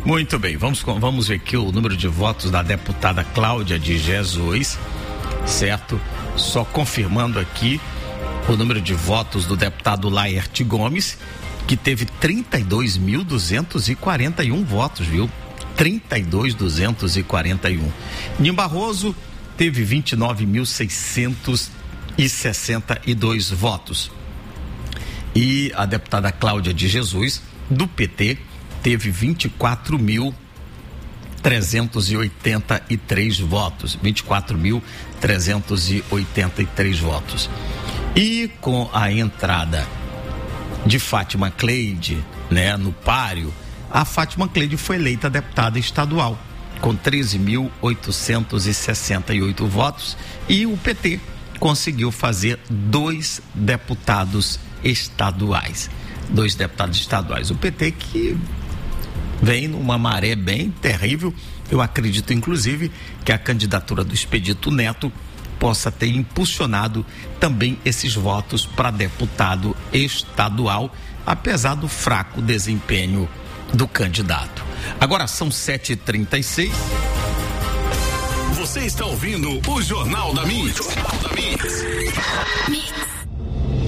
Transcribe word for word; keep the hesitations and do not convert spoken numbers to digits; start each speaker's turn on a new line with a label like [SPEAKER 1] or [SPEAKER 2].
[SPEAKER 1] Muito bem, vamos, vamos ver aqui o número de votos da deputada Cláudia de Jesus, certo? Só confirmando aqui o número de votos do deputado Laerte Gomes, que teve trinta e dois mil duzentos e quarenta e um votos, viu? trinta e dois mil duzentos e quarenta e um. Ninho Barroso teve vinte e nove mil seiscentos e sessenta e dois votos. E a deputada Cláudia de Jesus, do P T, teve vinte e quatro mil trezentos e oitenta e três votos. vinte e quatro mil trezentos e oitenta e três votos. E com a entrada de Fátima Cleide, né, no páreo, a Fátima Cleide foi eleita deputada estadual com treze mil oitocentos e sessenta e oito votos, e o P T conseguiu fazer dois deputados estaduais. Dois deputados estaduais. O P T que vem numa maré bem terrível. Eu acredito, inclusive, que a candidatura do Expedito Neto possa ter impulsionado também esses votos para deputado estadual, apesar do fraco desempenho do candidato. Agora são sete e trinta e seis.
[SPEAKER 2] Você está ouvindo o Jornal da Mix. Jornal da Mix. Mix.